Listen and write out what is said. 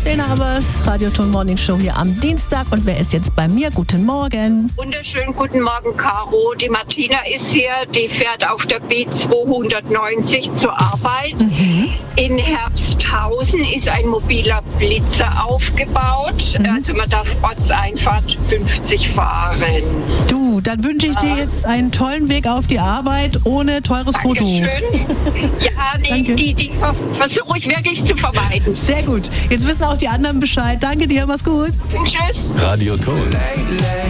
Lena Habers, Radioton Morning Show hier am Dienstag. Und wer ist jetzt bei mir? Guten Morgen. Wunderschönen guten Morgen, Caro. Die Martina ist hier, die fährt auf der B290 zur Arbeit. In Herbsthausen ist ein mobiler Blitzer aufgebaut. Also man darf Ortseinfahrt 50 fahren. Du, dann wünsche ich dir jetzt einen tollen Weg auf die Arbeit ohne teures Foto. Dankeschön. Ja, Danke. die versuche ich wirklich zu vermeiden. Sehr gut. Jetzt wissen auch die anderen Bescheid. Danke dir, mach's gut. Tschüss. Radioton.